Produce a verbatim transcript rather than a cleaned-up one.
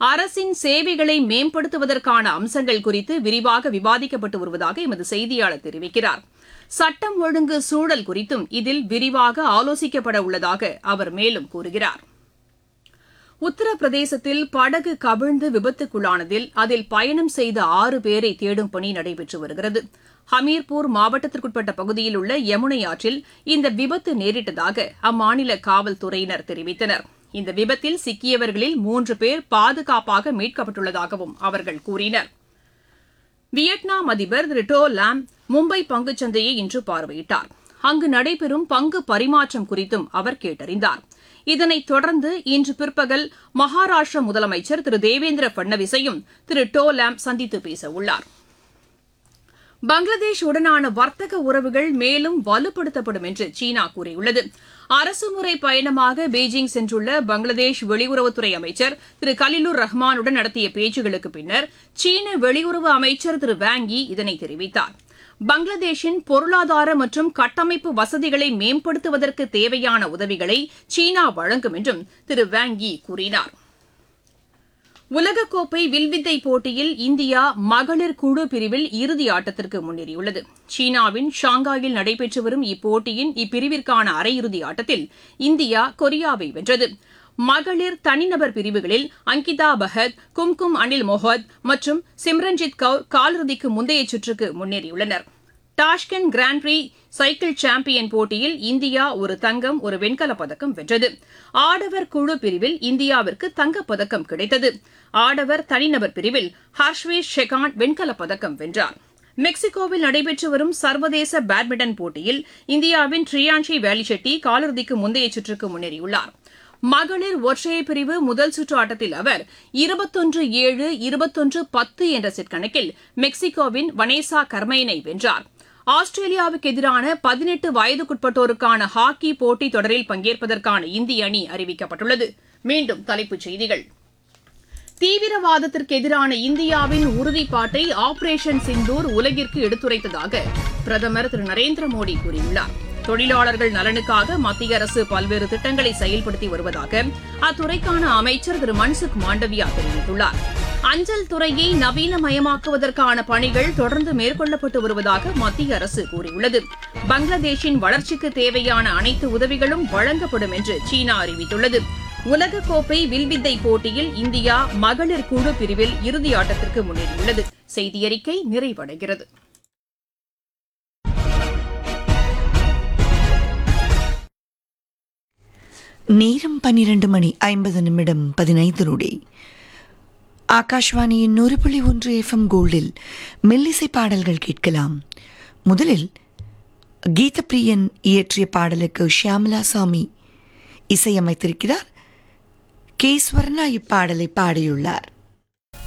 அரசின் சேவைகளை மேம்படுத்துவதற்கான அம்சங்கள் குறித்து விரிவாக விவாதிக்கப்பட்டு வருவதாக எமது செய்தியாளர் தெரிவிக்கிறார். சட்டம் ஒழுங்கு சூழல் குறித்தும் இதில் விரிவாக ஆலோசிக்கப்பட உள்ளதாக அவர் மேலும் கூறுகிறார். உத்தரப்பிரதேசத்தில் படகு கவிழ்ந்து விபத்துக்குள்ளானதில் அதில் பயணம் செய்த ஆறு பேரை தேடும் பணி நடைபெற்று வருகிறது. ஹமீர்பூர் மாவட்டத்திற்குட்பட்ட பகுதியில் உள்ள யமுனை ஆற்றில் இந்த விபத்து நேரிட்டதாக அம்மாநில காவல்துறையினர் தெரிவித்தனர். இந்த விபத்தில் சிக்கியவர்களில் மூன்று பேர் பாதுகாப்பாக மீட்கப்பட்டுள்ளதாகவும் அவர்கள் கூறினர். வியட்நாம் அதிபர் திரு டோ லாம் மும்பை பங்குச்சந்தையை இன்று பார்வையிட்டார். அங்கு நடைபெறும் பங்கு பரிமாற்றம் குறித்தும் அவர் கேட்டறிந்தார். இதனைத் தொடர்ந்து இன்று பிற்பகல் மகாராஷ்டிர முதலமைச்சர் திரு தேவேந்திர பட்னவிஸையும் திரு டோ லாம் சந்தித்து பேசவுள்ளார். பங்களாதேஷ் உடனான வர்த்தக உறவுகள் மேலும் வலுப்படுத்தப்படும் என்று சீனா கூறியுள்ளது. அரசுமுறை பயணமாக பீஜிங் சென்றுள்ள பங்களாதேஷ் வெளியுறவுத்துறை அமைச்சர் திரு கலிலுர் ரஹ்மானுடன் நடத்திய பேச்சுகளுக்கு பின்னர் சீன வெளியுறவு அமைச்சர் திரு வாங் யி இதனை தெரிவித்தார். பங்களாதேஷின் பொருளாதார மற்றும் கட்டமைப்பு வசதிகளை மேம்படுத்துவதற்கு தேவையான உதவிகளை சீனா வழங்கும் என்றும் திரு வாங் யி கூறினார். உலகக்கோப்பை வில்வித்தை போட்டியில் இந்தியா மகளிர் குழு பிரிவில் இறுதி ஆட்டத்திற்கு முன்னேறியுள்ளது. சீனாவின் ஷாங்காயில் நடைபெற்று வரும் இப்போட்டியின் இப்பிரிவிற்கான அரையிறுதி ஆட்டத்தில் இந்தியா கொரியாவை வென்றது. மகளிர் தனிநபர் பிரிவுகளில் அங்கிதா பஹத், கும்கும் அனில் மொஹத் மற்றும் சிம்ரன்ஜித் கவுர் காலிறுதிக்கு முந்தைய சுற்றுக்கு முன்னேறியுள்ளனர். Tashkent grand free cycle champion போட்டியில் இந்தியா ஒரு தங்கம் ஒரு வெண்கலப் பதக்கம் வென்றது. ஆடவர் குழு பிரிவில் இந்தியாவிற்கு தங்கப்பதக்கம் கிடைத்தது. ஆடவர் தனிநபர் பிரிவில் ஹர்ஷ்வேஷ் ஷெகான் வெண்கலப் பதக்கம் வென்றார். மெக்சிகோவில் நடைபெற்று வரும் சர்வதேச பேட்மிண்டன் போட்டியில் இந்தியாவின் ட்ரியான்ஷி வேலிச்செட்டி காலிறுதிக்கு முந்தைய சுற்றுக்கு முன்னேறியுள்ளார். மகளிர் ஒற்றையர் பிரிவு முதல் சுற்று ஆட்டத்தில் அவர் இருபத்தொன்று ஏழு இருபத்தொன்று பத்து என்ற செட் கணக்கில் மெக்சிகோவின் வனேசா கர்மைனை வென்றார். ஆஸ்திரேலியாவுக்கு எதிரான பதினெட்டு வயதுக்குட்பட்டோருக்கான ஹாக்கி போட்டித் தொடரில் பங்கேற்பதற்கான இந்திய அணி அறிவிக்கப்பட்டுள்ளது. மீண்டும் தலைப்புச் செய்திகள். தீவிரவாதத்திற்கு எதிரான இந்தியாவின் உறுதிப்பாட்டை ஆபரேஷன் சிந்தூர் உலகிற்கு எடுத்துரைத்ததாக பிரதமர் திரு நரேந்திர மோடி கூறியுள்ளார். தொழிலாளர்கள் நலனுக்காக மத்திய அரசு பல்வேறு திட்டங்களை செயல்படுத்தி வருவதாக அத்துறைக்கான அமைச்சர் திரு மன்சுக் மாண்டவியா தெரிவித்துள்ளார். அஞ்சல் துறையை நவீனமயமாக்குவதற்கான பணிகள் தொடர்ந்து மேற்கொள்ளப்பட்டு வருவதாக மத்திய அரசு கூறியுள்ளது. பங்களாதேஷின் வளர்ச்சிக்கு தேவையான அனைத்து உதவிகளும் வழங்கப்படும் என்று சீனா அறிவித்துள்ளது. உலகக்கோப்பை வில்வித்தை போட்டியில் இந்தியா மகளிர் குழு பிரிவில் இறுதி ஆட்டத்திற்கு முன்னேறியுள்ளது. செய்தியறிக்கை நிறைவடைகிறது. நேரம் பன்னிரண்டு மணி ஐம்பது நிமிடம் பதினைந்து நொடி. ஆகாஷ்வாணியின் நூறு புள்ளி ஒன்று எஃப்எம் கோல்டில் மெல்லிசை பாடல்கள் கேட்கலாம். முதலில் கீதப்பிரியன் இயற்றிய பாடலுக்கு ஷியாமலா சாமி இசையமைத்திருக்கிறார். கே ஸ்வர்ணா இப்பாடலை பாடியுள்ளார்.